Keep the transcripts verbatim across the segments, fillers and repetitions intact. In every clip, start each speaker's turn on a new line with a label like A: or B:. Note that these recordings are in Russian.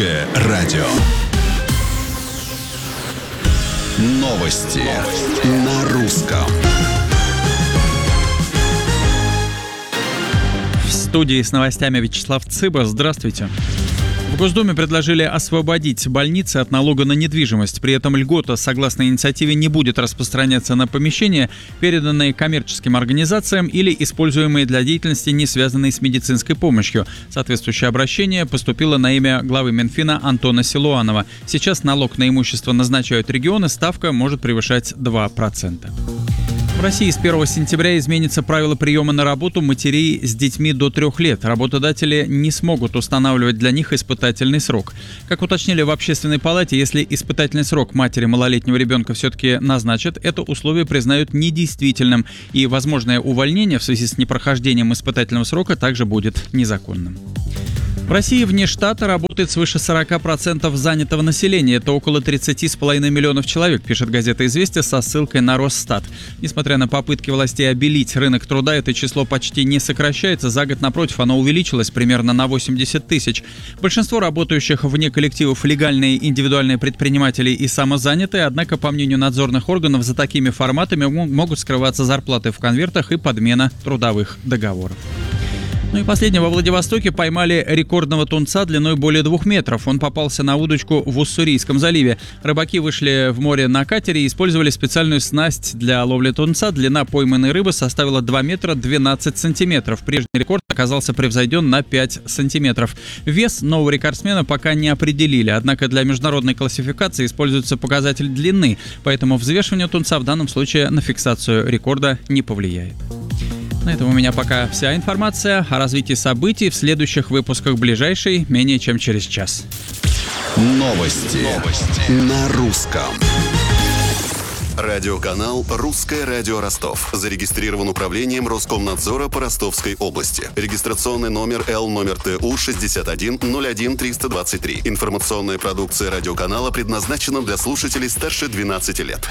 A: Радио. Новости, Новости на русском.
B: В студии с новостями Вячеслав Цыба. Здравствуйте. В Госдуме предложили освободить больницы от налога на недвижимость. При этом льгота, согласно инициативе, не будет распространяться на помещения, переданные коммерческим организациям или используемые для деятельности, не связанной с медицинской помощью. Соответствующее обращение поступило на имя главы Минфина Антона Силуанова. Сейчас налог на имущество назначают регионы, ставка может превышать два процента. В России с первого сентября изменится правило приема на работу матерей с детьми до трех лет. Работодатели не смогут устанавливать для них испытательный срок. Как уточнили в Общественной палате, если испытательный срок матери малолетнего ребенка все-таки назначат, это условие признают недействительным, и возможное увольнение в связи с непрохождением испытательного срока также будет незаконным. В России вне штата работает свыше сорок процентов занятого населения. Это около тридцать с половиной миллионов человек, пишет газета «Известия» со ссылкой на Росстат. Несмотря на попытки властей обелить рынок труда, это число почти не сокращается. За год, напротив, оно увеличилось примерно на восемьдесят тысяч. Большинство работающих вне коллективов легальные индивидуальные предприниматели и самозанятые, однако, по мнению надзорных органов, за такими форматами могут скрываться зарплаты в конвертах и подмена трудовых договоров. Ну и последнее. Во Владивостоке поймали рекордного тунца длиной более двух метров. Он попался на удочку в Уссурийском заливе. Рыбаки вышли в море на катере и использовали специальную снасть для ловли тунца. Длина пойманной рыбы составила два метра двенадцать сантиметров. Прежний рекорд оказался превзойден на пять сантиметров. Вес нового рекордсмена пока не определили. Однако для международной классификации используется показатель длины. Поэтому взвешивание тунца в данном случае на фиксацию рекорда не повлияет. На этом у меня пока вся информация. О развитии событий в следующих выпусках ближайшей менее чем через час.
A: Новости, Новости. на русском. Радиоканал «Русское радио Ростов». Зарегистрирован управлением Роскомнадзора по Ростовской области. Регистрационный номер Л номер Т У шестьдесят один ноль один триста двадцать три. Информационная продукция радиоканала предназначена для слушателей старше двенадцати лет.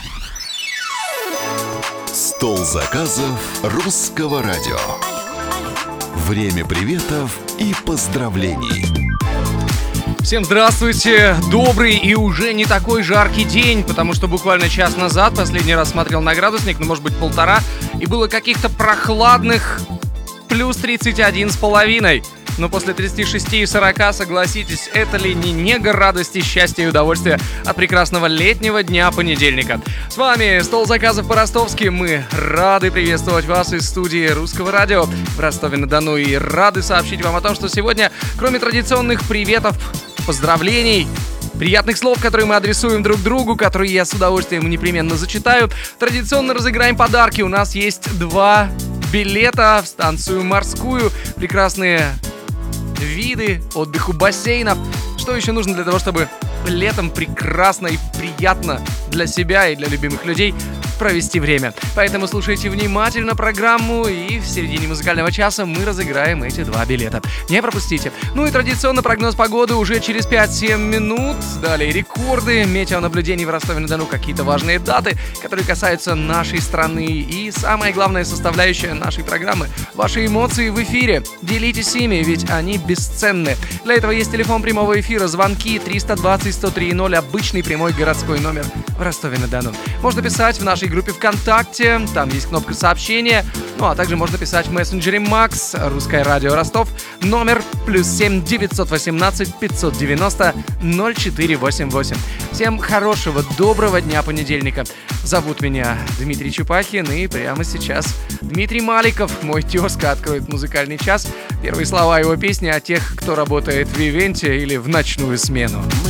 A: Стол заказов Русского радио. Время приветов и поздравлений.
C: Всем здравствуйте! Добрый и уже не такой жаркий день, потому что буквально час назад последний раз смотрел на градусник, ну может быть полтора, и было каких-то прохладных плюс тридцать один с половиной. Но после тридцати шести и сорока, согласитесь, это ли не нега радости, счастья и удовольствия от прекрасного летнего дня понедельника. С вами Стол заказов по-ростовски. Мы рады приветствовать вас из студии Русского радио в Ростове-на-Дону и рады сообщить вам о том, что сегодня, кроме традиционных приветов, поздравлений, приятных слов, которые мы адресуем друг другу, которые я с удовольствием непременно зачитаю, традиционно разыграем подарки. У нас есть два билета в станцию морскую, прекрасные виды, отдых у бассейнов. Что еще нужно для того, чтобы летом прекрасно и приятно для себя и для любимых людей провести время? Поэтому слушайте внимательно программу, и в середине музыкального часа мы разыграем эти два билета. Не пропустите. Ну и традиционно прогноз погоды уже через пять-семь минут. Далее рекорды, метеонаблюдений в Ростове-на-Дону, какие-то важные даты, которые касаются нашей страны. И самая главная составляющая нашей программы — ваши эмоции в эфире. Делитесь ими, ведь они бесценны. Для этого есть телефон прямого эфира, звонки триста двадцать сто три ноль, обычный прямой городской номер в Ростове-на-Дону. Можно писать в нашей группе ВКонтакте, там есть кнопка сообщения, ну а также можно писать в мессенджере Макс, Русское радио Ростов, номер плюс семь девятьсот восемнадцать пятьсот девяносто ноль четыре восемь восемь. Всем хорошего, доброго дня понедельника. Зовут меня Дмитрий Чупахин, и прямо сейчас Дмитрий Маликов, мой тезка, откроет музыкальный час. Первые слова его песни о тех, кто работает в ивенте или в ночную смену.